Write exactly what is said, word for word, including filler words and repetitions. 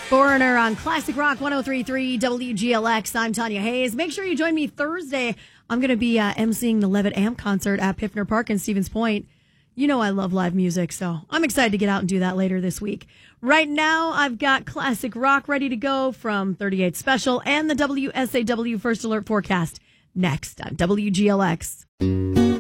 Foreigner on Classic Rock one oh three point three W G L X. I'm Tanya Hayes. Make sure you join me Thursday. I'm going to be uh, emceeing the Levitt Amp concert at Piffner Park in Stevens Point. You know I love live music, so I'm excited to get out and do that later this week. Right now, I've got Classic Rock ready to go from thirty-eight Special and the W S A W First Alert Forecast next on W G L X.